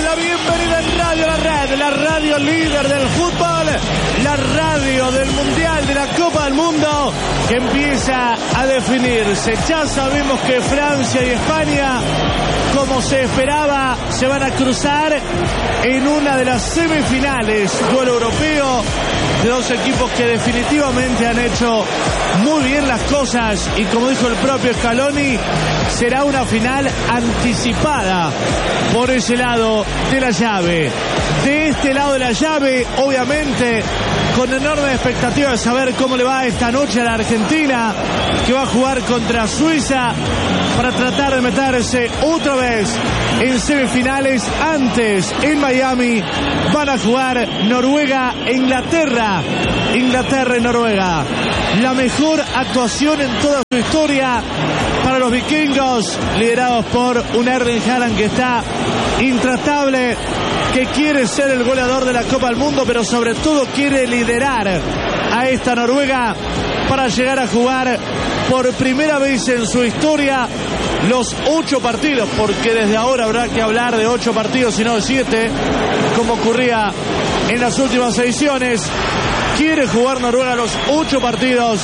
la bienvenida en Radio La Red, la radio líder del fútbol, la radio del Mundial, de la Copa del Mundo, que empieza a definirse. Ya sabemos que Francia y España, como se esperaba, se van a cruzar en una de las semifinales, duelo europeo de dos equipos que definitivamente han hecho muy bien las cosas, y como dijo el propio Scaloni, será una final anticipada por ese lado de la llave. De este lado de la llave, obviamente, con enorme expectativa de saber cómo le va esta noche a la Argentina, que va a jugar contra Suiza para tratar de meterse otra vez en semifinales. Antes, en Miami, van a jugar Noruega e Inglaterra. Inglaterra y Noruega. La mejor actuación en toda su historia para los vikingos, liderados por un Erling Haaland que está intratable, que quiere ser el goleador de la Copa del Mundo, pero sobre todo quiere liderar a esta Noruega para llegar a jugar por primera vez en su historia los 8 partidos, porque desde ahora habrá que hablar de 8 partidos y no de 7, como ocurría en las últimas ediciones. Quiere jugar Noruega los 8 partidos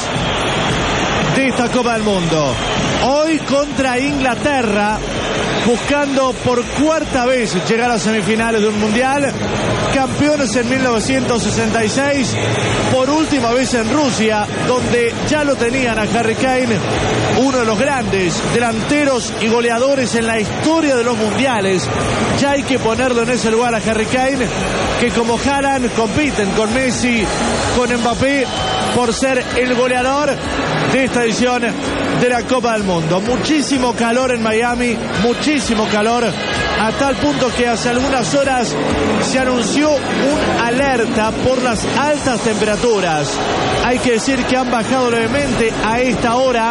de esta Copa del Mundo. Hoy contra Inglaterra, buscando por cuarta vez llegar a semifinales de un mundial. Campeones en 1966, por última vez en Rusia, donde ya lo tenían a Harry Kane, uno de los grandes delanteros y goleadores en la historia de los mundiales. Ya hay que ponerlo en ese lugar a Harry Kane, que como Haaland compiten con Messi, con Mbappé, por ser el goleador de esta edición de la Copa del Mundo. Muchísimo calor en Miami, muchísimo calor, a tal punto que hace algunas horas se anunció una alerta por las altas temperaturas. Hay que decir que han bajado levemente a esta hora,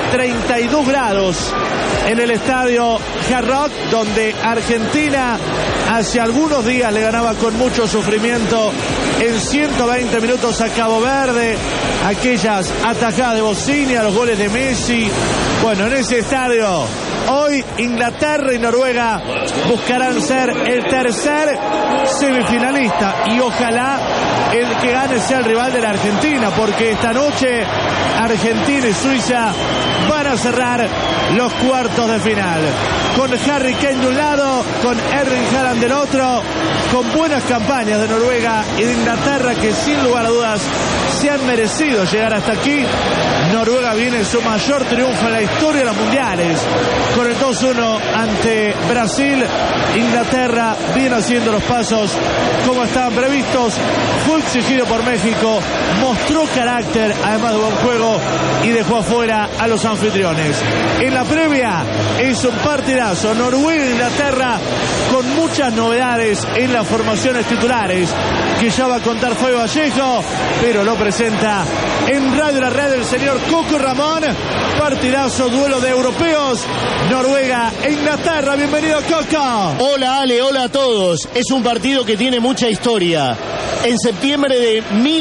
32 grados en el estadio Hard Rock, donde Argentina hace algunos días le ganaba con mucho sufrimiento en 120 minutos a Cabo Verde, aquellas atajadas de Bocinia, los goles de Messi. Bueno, en ese estadio hoy Inglaterra y Noruega buscarán ser el tercer semifinalista, y ojalá el que gane sea el rival de la Argentina, porque esta noche Argentina y Suiza van a cerrar los cuartos de final, con Harry Kane de un lado, con Erling Haaland del otro, con buenas campañas de Noruega y de Inglaterra, que sin lugar a dudas se han merecido llegar hasta aquí. Noruega viene en su mayor triunfo en la historia de los mundiales, con el 2-1 ante Brasil. Inglaterra viene haciendo los pasos como estaban previstos, fue exigido por México, mostró carácter, además de buen juego, y dejó afuera a los anfitriones. En la previa es un partidazo, Noruega-Inglaterra, con muchas novedades en las formaciones titulares, que ya va a contar Fabio Vallejo, pero lo presenta en Radio La Red el señor Coco Ramón. Partidazo, duelo de europeos, Noruega e Inglaterra. Bienvenido, Coco. Hola, Ale, hola a todos. Es un partido que tiene mucha historia. En septiembre de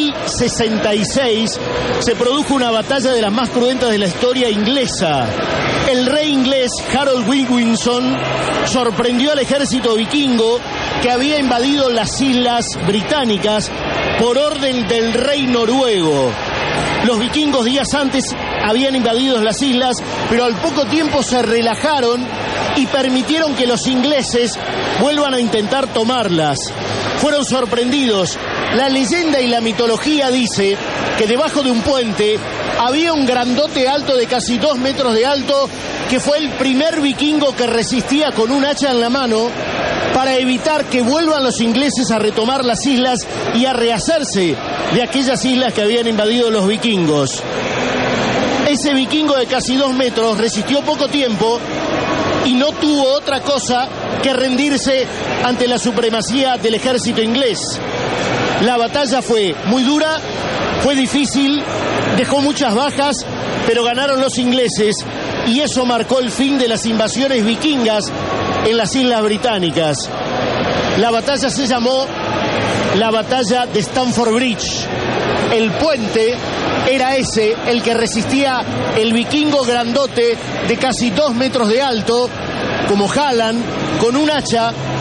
1066 se produjo una batalla de las más cruentas de la historia inglesa. El rey inglés Harold Wilkinson sorprendió al ejército vikingo que había invadido las islas británicas por orden del rey noruego. Los vikingos días antes habían invadido las islas, pero al poco tiempo se relajaron y permitieron que los ingleses vuelvan a intentar tomarlas. Fueron sorprendidos. La leyenda y la mitología dice que debajo de un puente había un grandote alto de casi 2 metros de alto, que fue el primer vikingo que resistía con un hacha en la mano para evitar que vuelvan los ingleses a retomar las islas y a rehacerse de aquellas islas que habían invadido los vikingos. Ese vikingo de casi 2 metros resistió poco tiempo y no tuvo otra cosa que rendirse ante la supremacía del ejército inglés. La batalla fue muy dura, fue difícil, dejó muchas bajas, pero ganaron los ingleses, y eso marcó el fin de las invasiones vikingas en las islas británicas. La batalla se llamó la batalla de Stamford Bridge. El puente era ese, el que resistía el vikingo grandote de casi 2 metros de alto, como Haaland, con un hacha,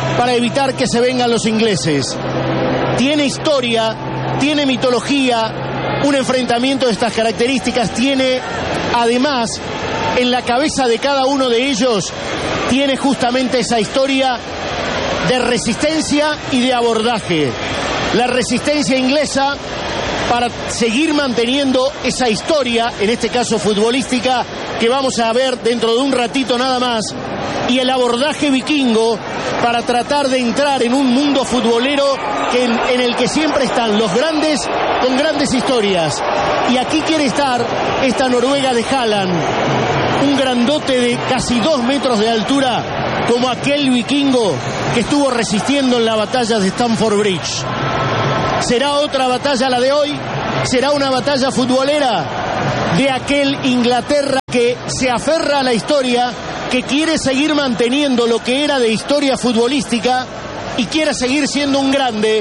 para evitar que se vengan los ingleses. Tiene historia, tiene mitología, un enfrentamiento de estas características tiene, además, en la cabeza de cada uno de ellos, tiene justamente esa historia de resistencia y de abordaje. La resistencia inglesa para seguir manteniendo esa historia, en este caso futbolística, que vamos a ver dentro de un ratito nada más, y el abordaje vikingo para tratar de entrar en un mundo futbolero en el que siempre están los grandes con grandes historias. Y aquí quiere estar esta Noruega de Haaland, un grandote de casi 2 metros de altura, como aquel vikingo que estuvo resistiendo en la batalla de Stamford Bridge. ¿Será otra batalla la de hoy? ¿Será una batalla futbolera de aquel Inglaterra que se aferra a la historia, que quiere seguir manteniendo lo que era de historia futbolística y quiere seguir siendo un grande?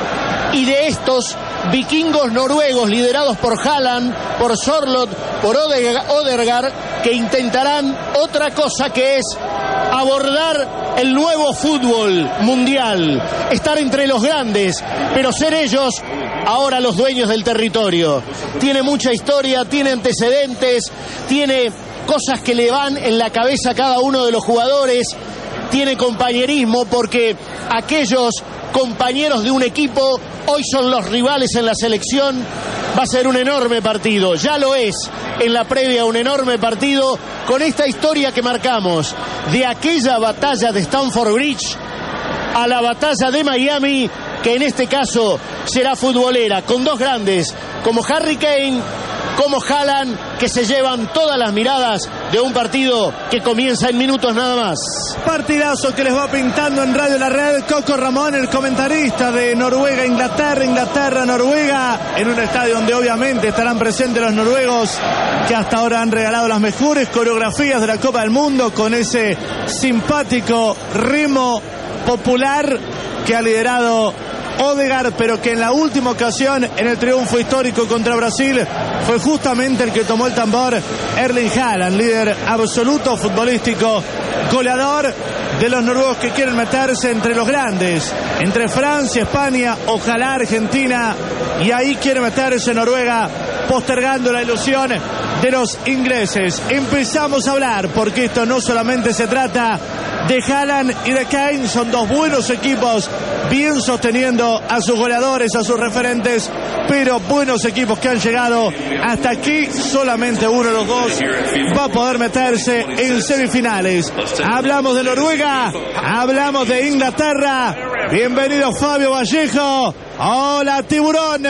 Y de estos vikingos noruegos liderados por Haaland, por Sørloth, por Odegaard, que intentarán otra cosa, que es abordar el nuevo fútbol mundial, estar entre los grandes, pero ser ellos ahora los dueños del territorio. Tiene mucha historia, tiene antecedentes, tiene cosas que le van en la cabeza a cada uno de los jugadores, tiene compañerismo, porque aquellos compañeros de un equipo hoy son los rivales en la selección. Va a ser un enorme partido, ya lo es en la previa, un enorme partido con esta historia que marcamos, de aquella batalla de Stamford Bridge a la batalla de Miami, que en este caso será futbolera, con dos grandes como Harry Kane, como Haaland, que se llevan todas las miradas de un partido que comienza en minutos nada más. Partidazo que les va pintando en Radio La Red Coco Ramón, el comentarista de Noruega-Inglaterra, Inglaterra-Noruega, en un estadio donde obviamente estarán presentes los noruegos, que hasta ahora han regalado las mejores coreografías de la Copa del Mundo, con ese simpático ritmo popular que ha liderado Odegaard, pero que en la última ocasión, en el triunfo histórico contra Brasil, fue justamente el que tomó el tambor Erling Haaland, líder absoluto futbolístico, goleador de los noruegos que quieren meterse entre los grandes, entre Francia, España, ojalá Argentina, y ahí quiere meterse Noruega, postergando la ilusión de los ingleses. Empezamos a hablar, porque esto no solamente se trata de Haaland y de Kane, son dos buenos equipos, bien sosteniendo a sus goleadores, a sus referentes, pero buenos equipos que han llegado hasta aquí. Solamente uno de los dos va a poder meterse en semifinales. Hablamos de Noruega, hablamos de Inglaterra. Bienvenido Fabio Vallejo. Hola, Tiburón.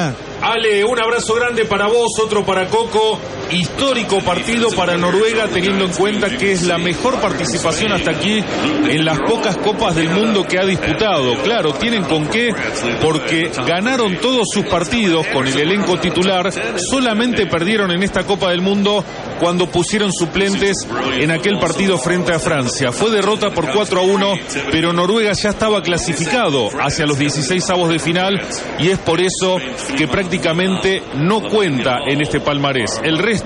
Ale, un abrazo grande para vos, otro para Coco. Histórico partido para Noruega, teniendo en cuenta que es la mejor participación hasta aquí en las pocas copas del mundo que ha disputado. Claro, tienen con qué, porque ganaron todos sus partidos con el elenco titular, solamente perdieron en esta Copa del Mundo cuando pusieron suplentes en aquel partido frente a Francia. Fue derrota por 4-1, pero Noruega ya estaba clasificado hacia los 16avos de final, y es por eso que prácticamente no cuenta en este palmarés. El resto,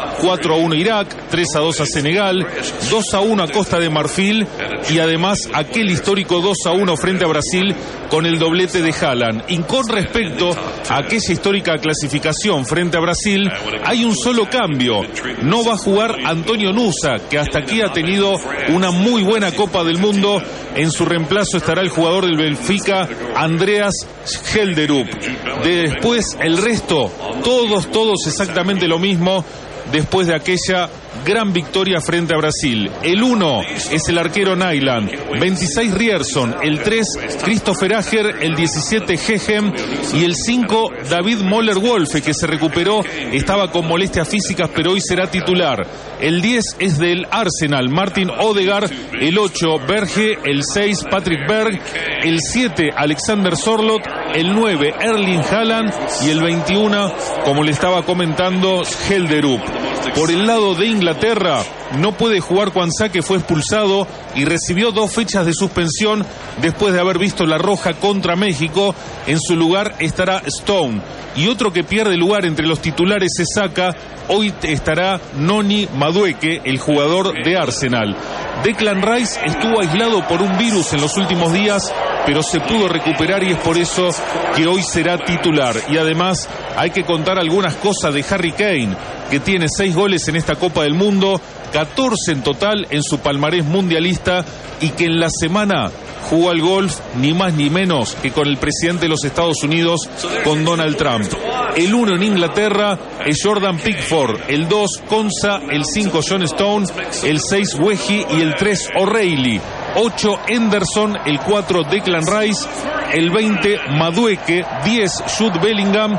4-1 Irak, 3-2 a Senegal, 2-1 a Costa de Marfil, y además aquel histórico 2-1 frente a Brasil con el doblete de Haaland. Y con respecto a aquella histórica clasificación frente a Brasil, hay un solo cambio. No va a jugar Antonio Nusa, que hasta aquí ha tenido una muy buena Copa del Mundo. En su reemplazo estará el jugador del Benfica, Andreas Schelderup. Después, el resto, todos exactamente lo mismo, después de aquella gran victoria frente a Brasil. El 1 es el arquero Nyland, 26 Rierson, el 3 Christopher Ager, el 17 Gegem y el 5 David Moller-Wolfe, que se recuperó, estaba con molestias físicas pero hoy será titular. El 10 es del Arsenal, Martin Odegaard, el 8 Berge, el 6 Patrick Berg, el 7 Alexander Sørloth, el 9 Erling Haaland y el 21, como le estaba comentando, Schelderup. Por el lado de Inglaterra, no puede jugar Kwanzaa, que fue expulsado y recibió 2 fechas de suspensión después de haber visto la roja contra México. En su lugar estará Stone. Y otro que pierde lugar entre los titulares es Saka. Hoy estará Noni Madueke, el jugador de Arsenal. Declan Rice estuvo aislado por un virus en los últimos días, pero se pudo recuperar y es por eso que hoy será titular. Y además hay que contar algunas cosas de Harry Kane, que tiene 6 goles en esta Copa del Mundo, 14 en total en su palmarés mundialista, y que en la semana jugó al golf ni más ni menos que con el presidente de los Estados Unidos, con Donald Trump. El 1 en Inglaterra es Jordan Pickford, el 2 Konsa, el 5 John Stone, el 6 Wehi y el 3 O'Reilly. 8 Henderson, el 4 Declan Rice, el 20 Madueke, 10 Jude Bellingham,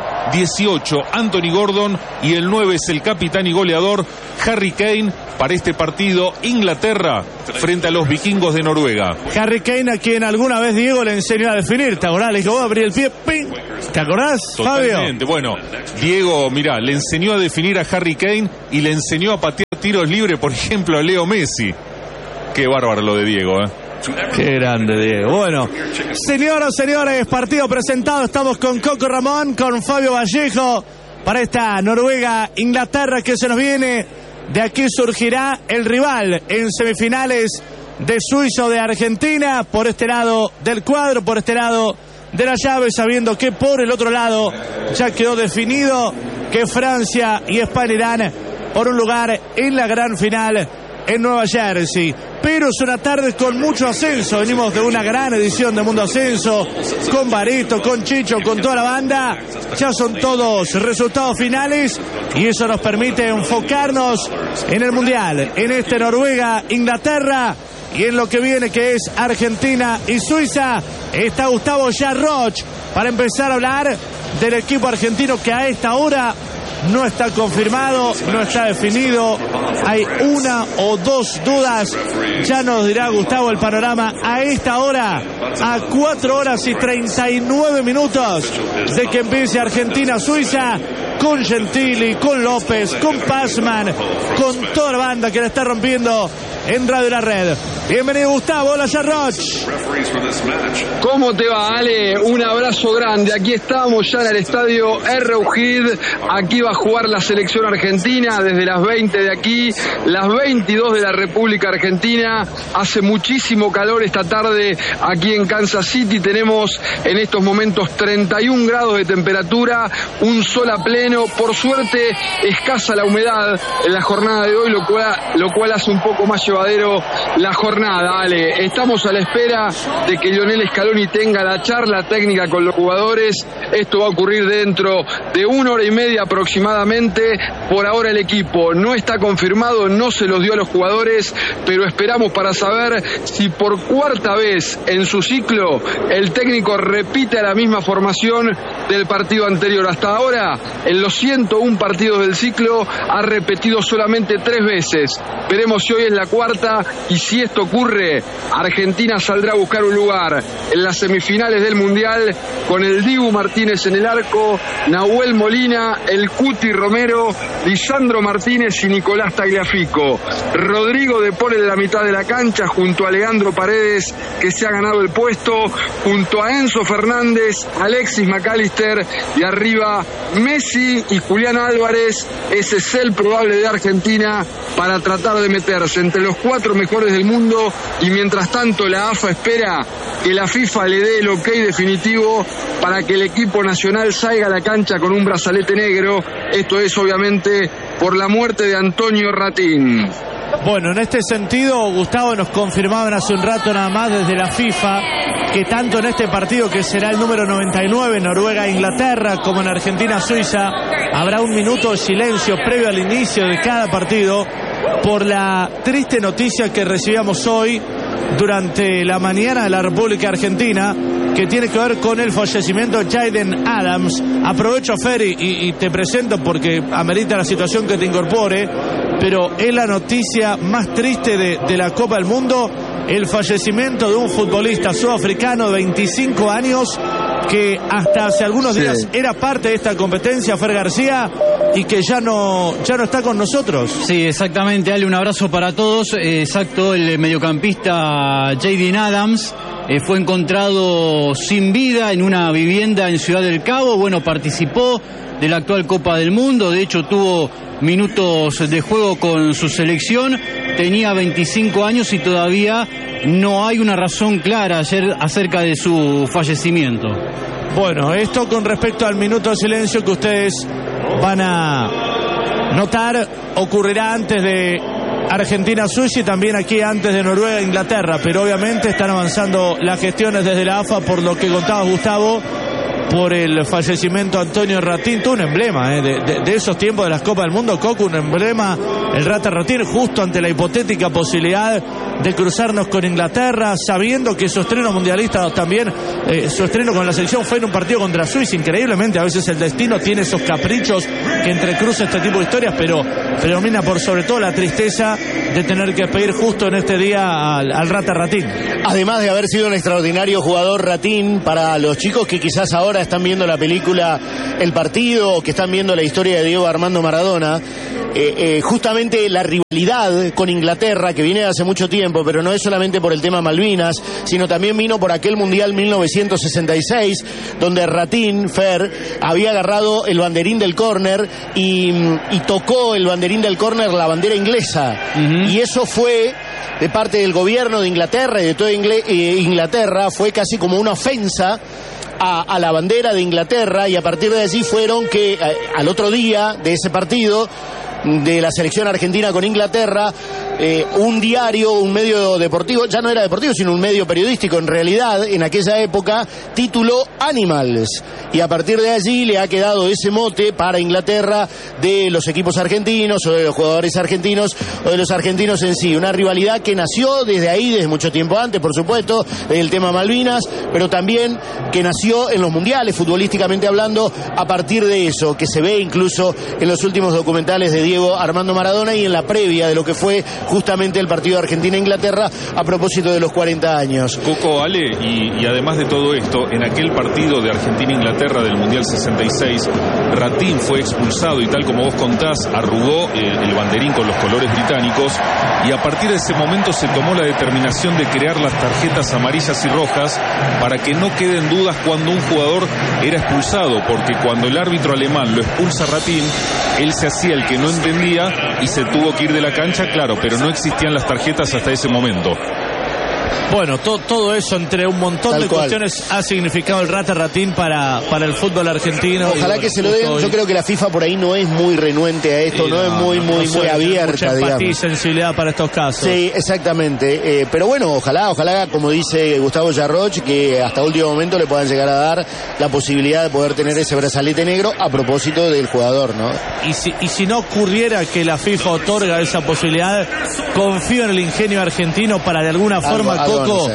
18 Anthony Gordon y el 9 es el capitán y goleador Harry Kane para este partido Inglaterra frente a los vikingos de Noruega. Harry Kane, a quien alguna vez Diego le enseñó a definir, ¿te acordás? Le dijo, voy a abrir el pie, ¡ping! ¿Te acordás, Totalmente. Fabio? Bueno, Diego, mirá, le enseñó a definir a Harry Kane y le enseñó a patear tiros libres, por ejemplo, a Leo Messi. Qué bárbaro lo de Diego, ¿eh? Qué grande, Diego. Bueno, señoras, señores, partido presentado. Estamos con Coco Ramón, con Fabio Vallejo para esta Noruega-Inglaterra que se nos viene. De aquí surgirá el rival en semifinales de Suiza o de Argentina, por este lado del cuadro, por este lado de la llave, sabiendo que por el otro lado ya quedó definido que Francia y España irán por un lugar en la gran final en Nueva Jersey. Pero es una tarde con mucho ascenso. Venimos de una gran edición de Mundo Ascenso, con Barito, con Chicho, con toda la banda. Ya son todos resultados finales y eso nos permite enfocarnos en el Mundial, en este Noruega-Inglaterra y en lo que viene, que es Argentina y Suiza. Está Gustavo Jarroch para empezar a hablar del equipo argentino, que a esta hora no está confirmado, no está definido. Hay una o dos dudas. Ya nos dirá Gustavo el panorama a esta hora, a 4 horas y 39 minutos de que empiece Argentina-Suiza, con Gentili, con López, con Passman, con toda la banda que la está rompiendo en Radio La Red. Bienvenido, Gustavo. Hola, Jarroch. ¿Cómo te va, Ale? Un abrazo grande. Aquí estamos ya en el estadio Arrowhead. Aquí va a jugar la selección argentina desde las 20 de aquí, las 22 de la República Argentina. Hace muchísimo calor esta tarde aquí en Kansas City. Tenemos en estos momentos 31 grados de temperatura, un sol a pleno. Por suerte, escasa la humedad en la jornada de hoy, lo cual hace un poco más llevadero la jornada, Ale. Estamos a la espera de que Lionel Scaloni tenga la charla técnica con los jugadores. Esto va a ocurrir dentro de 1 hora y media aproximadamente. Por ahora el equipo no está confirmado, no se los dio a los jugadores, pero esperamos para saber si por 4ª vez en su ciclo el técnico repite la misma formación del partido anterior. Hasta ahora, en los 101 partidos del ciclo, ha repetido solamente 3 veces. Veremos si hoy es la 4ª, y si esto ocurre, Argentina saldrá a buscar un lugar en las semifinales del Mundial con el Dibu Martínez en el arco, Nahuel Molina, el Cuti Romero, Lisandro Martínez y Nicolás Tagliafico. Rodrigo de Paul en la mitad de la cancha junto a Leandro Paredes, que se ha ganado el puesto, junto a Enzo Fernández, Alexis McAllister, y arriba Messi y Julián Álvarez. Ese es el probable de Argentina para tratar de meterse entre los 4 mejores del mundo, y mientras tanto la AFA espera que la FIFA le dé el ok definitivo para que el equipo nacional salga a la cancha con un brazalete negro. Esto es obviamente por la muerte de Antonio Ratín. Bueno, en este sentido, Gustavo, nos confirmaban hace un rato nada más desde la FIFA que tanto en este partido, que será el número 99, Noruega-Inglaterra, como en Argentina-Suiza, habrá 1 minuto de silencio previo al inicio de cada partido por la triste noticia que recibíamos hoy durante la mañana de la República Argentina, que tiene que ver con el fallecimiento de Jaden Adams. Aprovecho, Fer, y te presento porque amerita la situación que te incorpore, pero es la noticia más triste de la Copa del Mundo, el fallecimiento de un futbolista sudafricano de 25 años que hasta hace algunos días era parte de esta competencia, Fer García, y que ya no está con nosotros. Sí, exactamente, Ale, un abrazo para todos. Exacto, el mediocampista Jaden Adams fue encontrado sin vida en una vivienda en Ciudad del Cabo. Bueno, participó de la actual Copa del Mundo, de hecho tuvo minutos de juego con su selección, tenía 25 años y todavía no hay una razón clara acerca de su fallecimiento. Bueno, esto con respecto al minuto de silencio que ustedes van a notar ocurrirá antes de Argentina-Suiza y también aquí antes de Noruega-Inglaterra, pero obviamente están avanzando las gestiones desde la AFA por lo que contaba Gustavo, por el fallecimiento de Antonio Ratín, un emblema de esos tiempos de las Copas del Mundo, Coco, un emblema, el Rata Ratín, justo ante la hipotética posibilidad de cruzarnos con Inglaterra, sabiendo que su estreno mundialista también, su estreno con la selección fue en un partido contra Suiza. Increíblemente, a veces el destino tiene esos caprichos que entrecruza este tipo de historias, pero predomina por sobre todo la tristeza de tener que pedir justo en este día al Rata Ratín. Además de haber sido un extraordinario jugador, Ratín, para los chicos que quizás ahora están viendo la película El Partido, o que están viendo la historia de Diego Armando Maradona, justamente la rivalidad con Inglaterra, que viene de hace mucho tiempo, pero no es solamente por el tema Malvinas, sino también vino por aquel Mundial 1966, donde Ratín, Fer, había agarrado el banderín del córner y tocó el banderín del córner la bandera inglesa. Y eso fue, de parte del gobierno de Inglaterra y de toda Inglaterra, fue casi como una ofensa a la bandera de Inglaterra, y a partir de allí fueron que al otro día de ese partido de la selección argentina con Inglaterra, un diario, un medio deportivo, ya no era deportivo sino un medio periodístico en realidad, en aquella época, tituló Animals, y a partir de allí le ha quedado ese mote para Inglaterra de los equipos argentinos o de los jugadores argentinos o de los argentinos en sí, una rivalidad que nació desde ahí, desde mucho tiempo antes, por supuesto, del tema Malvinas, pero también que nació en los mundiales, futbolísticamente hablando, a partir de eso, que se ve incluso en los últimos documentales de Diego Armando Maradona y en la previa de lo que fue justamente el partido de Argentina-Inglaterra a propósito de los 40 años. Coco, Ale, y además de todo esto, en aquel partido de Argentina-Inglaterra del Mundial 66, Ratín fue expulsado y, tal como vos contás, arrugó el banderín con los colores británicos, y a partir de ese momento se tomó la determinación de crear las tarjetas amarillas y rojas para que no queden dudas cuando un jugador era expulsado, porque cuando el árbitro alemán lo expulsa a Ratín, él se hacía el que no entendía y se tuvo que ir de la cancha, claro, pero no existían las tarjetas hasta ese momento. Bueno, todo eso entre un montón de cuestiones ha significado el Rata Ratín para el fútbol argentino. Ojalá que se lo den. Yo creo que la FIFA por ahí no es muy renuente a esto, no es muy abierta, mucha empatía y sensibilidad para estos casos. Sí, exactamente. Pero bueno, ojalá, como dice Gustavo Yarroch, que hasta último momento le puedan llegar a dar la posibilidad de poder tener ese brazalete negro a propósito del jugador, ¿no? Y si no ocurriera que la FIFA otorga esa posibilidad, confío en el ingenio argentino para de alguna forma, Coco,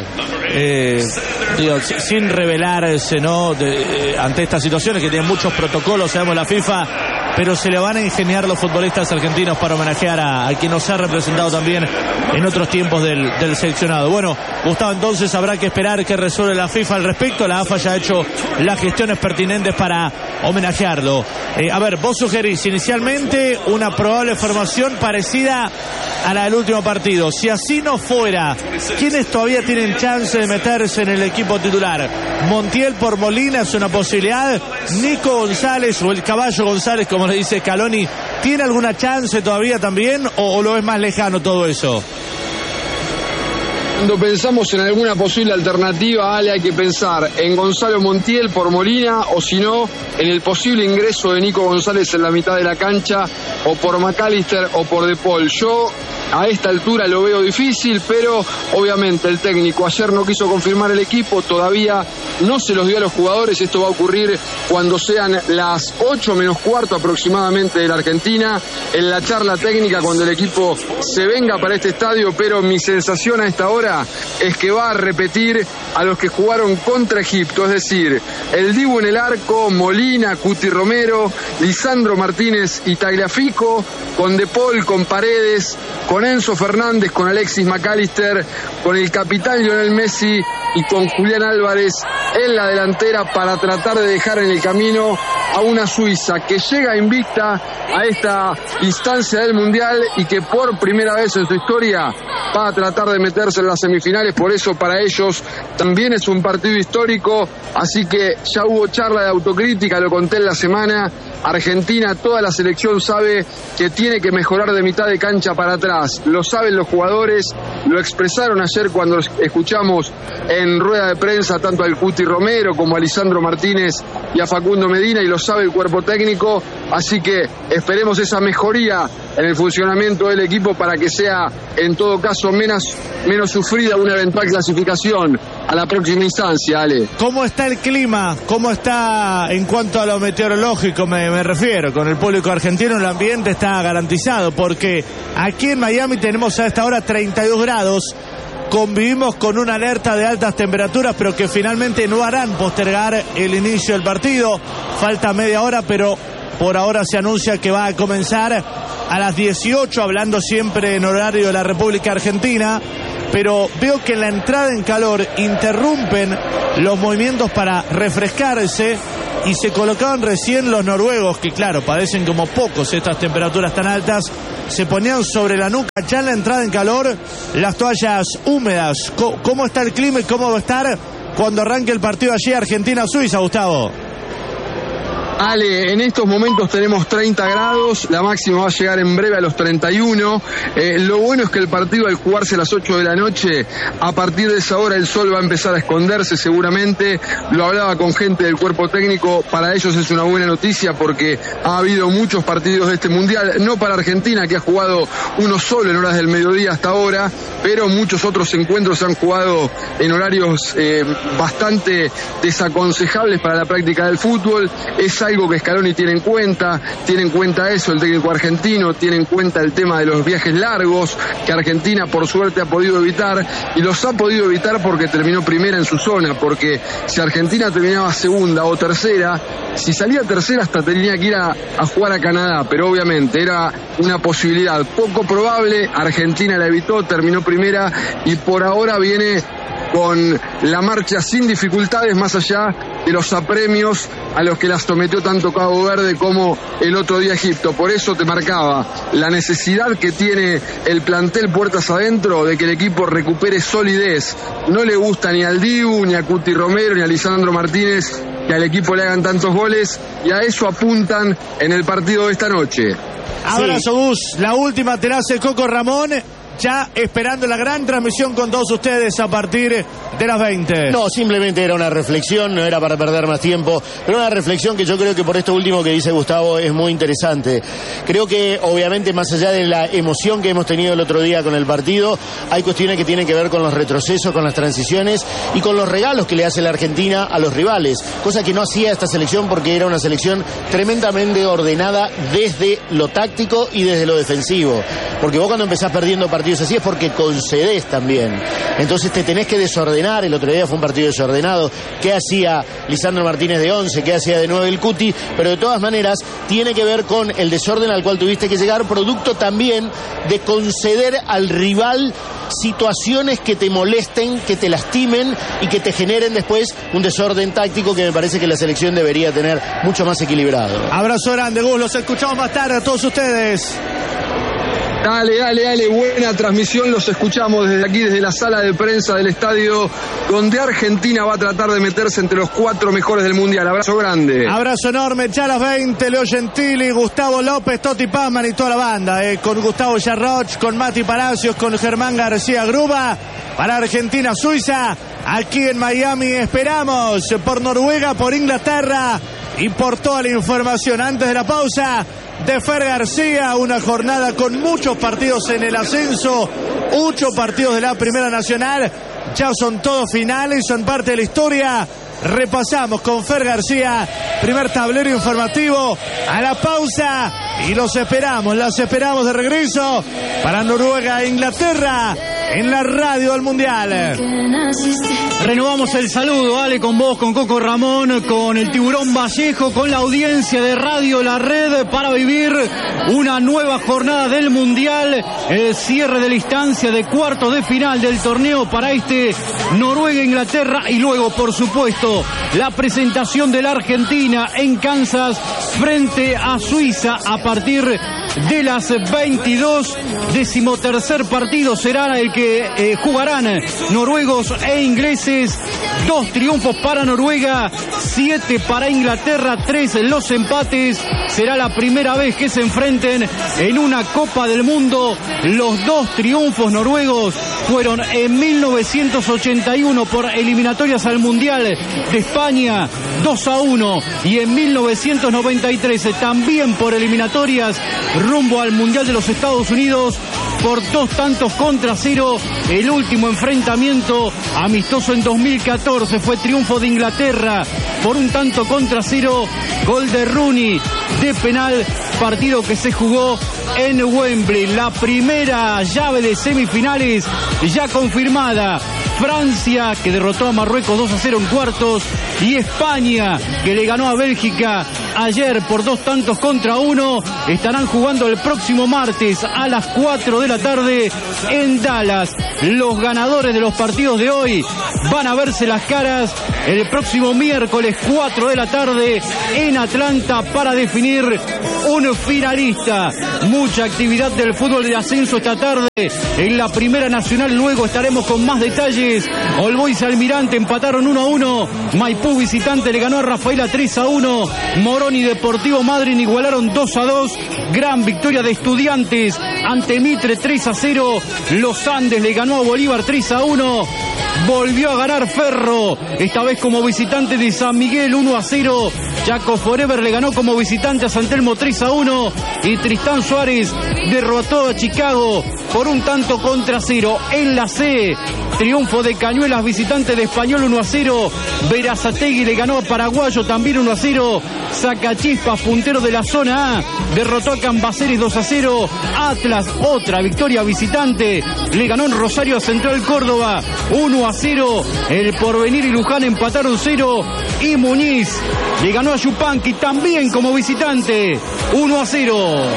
sin revelarse, ¿no? Ante estas situaciones que tienen muchos protocolos, sabemos, la FIFA, pero se le van a ingeniar los futbolistas argentinos para homenajear a quien nos ha representado también en otros tiempos del seleccionado. Bueno, Gustavo, entonces habrá que esperar que resuelva la FIFA al respecto. La AFA ya ha hecho las gestiones pertinentes para homenajearlo. A ver, vos sugerís inicialmente una probable formación parecida a la del último partido. Si así no fuera, ¿quiénes todavía tienen chance de meterse en el equipo titular? Montiel por Molina es una posibilidad. Nico González o el Caballo González, como le dice Scaloni, ¿tiene alguna chance todavía también o lo es más lejano todo eso? Cuando pensamos en alguna posible alternativa, Ale, hay que pensar en Gonzalo Montiel por Molina, o si no, en el posible ingreso de Nico González en la mitad de la cancha, o por McAllister o por De Paul. Yo a esta altura lo veo difícil, pero obviamente el técnico ayer no quiso confirmar el equipo, todavía no se los dio a los jugadores. Esto va a ocurrir cuando sean las 8 menos cuarto aproximadamente de la Argentina, en la charla técnica, cuando el equipo se venga para este estadio. Pero mi sensación a esta hora es que va a repetir a los que jugaron contra Egipto, es decir, el Dibu en el arco, Molina, Cuti Romero, Lisandro Martínez y Tagliafico, con De Paul, con Paredes, con con Enzo Fernández, con Alexis McAllister, con el capitán Lionel Messi y con Julián Álvarez en la delantera para tratar de dejar en el camino a una Suiza que llega invicta a esta instancia del Mundial y que por primera vez en su historia va a tratar de meterse en las semifinales. Por eso para ellos también es un partido histórico, así que ya hubo charla de autocrítica, lo conté en la semana. Argentina, toda la selección sabe que tiene que mejorar de mitad de cancha para atrás, lo saben los jugadores, lo expresaron ayer cuando escuchamos en rueda de prensa tanto al Cuti Romero como a Lisandro Martínez y a Facundo Medina, y lo sabe el cuerpo técnico, así que esperemos esa mejoría en el funcionamiento del equipo para que sea en todo caso menos sufrida una eventual clasificación a la próxima instancia. Ale, ¿cómo está el clima? ¿Cómo está en cuanto a lo meteorológico me refiero? Con el público argentino el ambiente está garantizado, porque aquí en Miami tenemos a esta hora 32 grados, convivimos con una alerta de altas temperaturas, pero que finalmente no harán postergar el inicio del partido. Falta media hora, pero por ahora se anuncia que va a comenzar a las 18, hablando siempre en horario de la República Argentina. Pero veo que en la entrada en calor interrumpen los movimientos para refrescarse y se colocaban recién los noruegos, que claro, padecen como pocos estas temperaturas tan altas, se ponían sobre la nuca ya en la entrada en calor las toallas húmedas. ¿Cómo está el clima y cómo va a estar cuando arranque el partido allí Argentina-Suiza, Gustavo? Ale, en estos momentos tenemos 30 grados, la máxima va a llegar en breve a los 31. Lo bueno es que el partido, al jugarse a las 8 de la noche, a partir de esa hora el sol va a empezar a esconderse seguramente. Lo hablaba con gente del cuerpo técnico, para ellos es una buena noticia porque ha habido muchos partidos de este Mundial, no para Argentina, que ha jugado uno solo en horas del mediodía hasta ahora, pero muchos otros encuentros se han jugado en horarios bastante desaconsejables para la práctica del fútbol. Es algo que Scaloni tiene en cuenta eso, el técnico argentino, tiene en cuenta el tema de los viajes largos, que Argentina por suerte ha podido evitar, y los ha podido evitar porque terminó primera en su zona, porque si Argentina terminaba segunda o tercera, si salía tercera hasta tenía que ir a jugar a Canadá, pero obviamente era una posibilidad poco probable. Argentina la evitó, terminó primera y por ahora viene con la marcha sin dificultades, más allá de los apremios a los que las sometió tanto Cabo Verde como el otro día Egipto. Por eso te marcaba la necesidad que tiene el plantel puertas adentro de que el equipo recupere solidez. No le gusta ni al Dibu, ni a Cuti Romero, ni a Lisandro Martínez que al equipo le hagan tantos goles, y a eso apuntan en el partido de esta noche. Abrazo, Gus. La última te la hace Coco Ramón, ya esperando la gran transmisión con todos ustedes a partir de las 20. No, simplemente era una reflexión, no era para perder más tiempo, pero una reflexión que yo creo que por esto último que dice Gustavo es muy interesante. Creo que obviamente más allá de la emoción que hemos tenido el otro día con el partido, hay cuestiones que tienen que ver con los retrocesos, con las transiciones y con los regalos que le hace la Argentina a los rivales, cosa que no hacía esta selección porque era una selección tremendamente ordenada desde lo táctico y desde lo defensivo, porque vos cuando empezás perdiendo partidos así es porque concedés también, entonces te tenés que desordenar. El otro día fue un partido desordenado. ¿Qué hacía Lisandro Martínez de 11? ¿Qué hacía de 9 el Cuti? Pero de todas maneras tiene que ver con el desorden al cual tuviste que llegar, producto también de conceder al rival situaciones que te molesten, que te lastimen y que te generen después un desorden táctico que me parece que la selección debería tener mucho más equilibrado. Abrazo grande, Gus, los escuchamos más tarde a todos ustedes. Dale, buena transmisión, los escuchamos desde aquí, desde la sala de prensa del estadio, donde Argentina va a tratar de meterse entre los 4 mejores del Mundial. Abrazo grande. Abrazo enorme, ya a las 20, Leo Gentili, Gustavo López, Toti Pazman y toda la banda, con Gustavo Yarroch, con Mati Palacios, con Germán García Gruba, para Argentina-Suiza, aquí en Miami. Esperamos por Noruega, por Inglaterra y por toda la información. Antes de la pausa, de Fer García, una jornada con muchos partidos en el ascenso, 8 partidos de la Primera Nacional, ya son todos finales, son parte de la historia. Repasamos con Fer García, primer tablero informativo, a la pausa y las esperamos de regreso para Noruega e Inglaterra. en la radio del Mundial. Renovamos el saludo, Ale, con vos, con Coco Ramón, con el Tiburón Vallejo, con la audiencia de Radio La Red para vivir una nueva jornada del Mundial, el cierre de la instancia de cuartos de final del torneo para Noruega-Inglaterra y luego, por supuesto, la presentación de la Argentina en Kansas frente a Suiza a partir de las 22. 13º partido será el que jugarán noruegos e ingleses. 2 triunfos para Noruega, 7 para Inglaterra, 3 los empates. Será la primera vez que se enfrenten en una Copa del Mundo. Los 2 triunfos noruegos fueron en 1981 por eliminatorias al Mundial de España, 2-1, y en 1993 también por eliminatorias rumbo al Mundial de los Estados Unidos por 2-0. El último enfrentamiento amistoso en 2014 fue triunfo de Inglaterra por 1-0, gol de Rooney de penal, partido que se jugó en Wembley. La primera llave de semifinales ya confirmada: Francia, que derrotó a Marruecos 2-0 en cuartos, y España, que le ganó a Bélgica ayer por 2-1. Estarán jugando el próximo martes a las 4 de la tarde en Dallas. Los ganadores de los partidos de hoy van a verse las caras el próximo miércoles 4 de la tarde en Atlanta para definir un finalista. Mucha actividad del fútbol de ascenso esta tarde en la Primera Nacional. Luego estaremos con más detalles. All Boys y Almirante empataron 1-1. Maipú visitante le ganó a Rafaela 3-1. Morón y Deportivo Madryn igualaron 2-2. Gran victoria de Estudiantes ante Mitre 3-0. Los Andes le ganó a Bolívar 3-1. Volvió a ganar Ferro, esta vez como visitante de San Miguel 1-0. Chaco Forever le ganó como visitante a San Telmo 3-1. Y Tristán Suárez derrotó a Chicago por 1-0. En la C, triunfo de Cañuelas visitante de Español 1-0. Berazategui le ganó a Paraguayo también 1-0. Sacachispas, puntero de la zona A, derrotó a Cambaceres 2-0. Atlas, otra victoria visitante, le ganó en Rosario a Central Córdoba 1-0. El Porvenir y Luján empataron 0. Y Muñiz le ganó a Yupanqui también como visitante 1-0.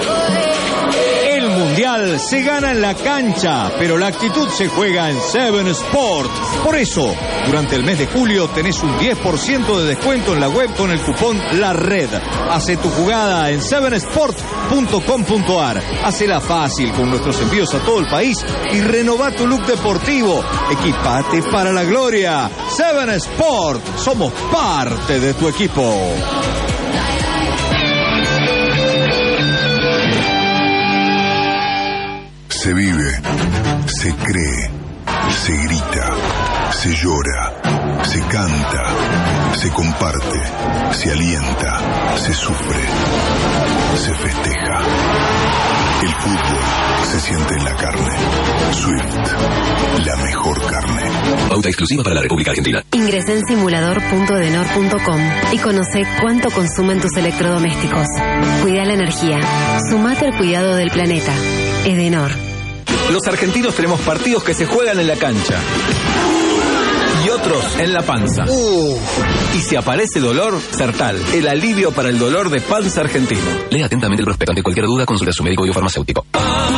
El Mundial se gana en la cancha, pero la actitud se juega en 7 Sport. Por eso, durante el mes de julio tenés un 10% de descuento en la web con el cupón La Red. Hace tu jugada en 7sport.com.ar. Hacela fácil con nuestros envíos a todo el país y renová tu look deportivo. Equipate para la gloria. 7 Sport, somos parte de tu equipo. Se vive, se cree, se grita, se llora, se canta, se comparte, se alienta, se sufre, se festeja. El fútbol se siente en la carne. Swift, la mejor carne. Pauta exclusiva para la República Argentina. Ingresa en simulador.edenor.com y conoce cuánto consumen tus electrodomésticos. Cuida la energía. Sumate al cuidado del planeta. Edenor. Los argentinos tenemos partidos que se juegan en la cancha y otros en la panza. Y si aparece dolor, Sertal, el alivio para el dolor de panza argentino. Lea atentamente el prospecto. Ante cualquier duda, consulta a su médico biofarmacéutico.